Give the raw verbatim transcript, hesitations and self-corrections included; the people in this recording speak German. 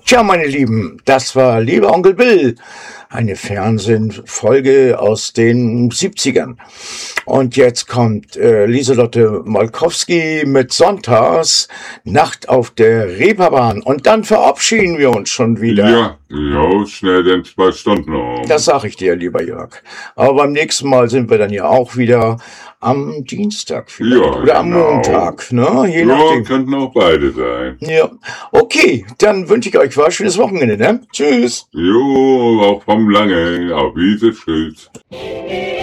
Tja, meine Lieben, das war Lieber Onkel Bill, eine Fernsehfolge aus den siebzigern. Und jetzt kommt äh, Lieselotte Molkowski mit Sonntags, Nacht auf der Reeperbahn. Und dann verabschieden wir uns schon wieder. Ja, ja, schnell denn zwei Stunden um. Das sag ich dir, lieber Jörg. Aber beim nächsten Mal sind wir dann ja auch wieder am Dienstag vielleicht. Ja, Oder am genau. Montag, ne? Je Ja, nachdem. könnten auch beide sein. Ja. Okay, dann wünsche ich euch was. Schönes Wochenende, ne? Tschüss. Jo, auch vom Lange. Auf Wiedersehen. Tschüss.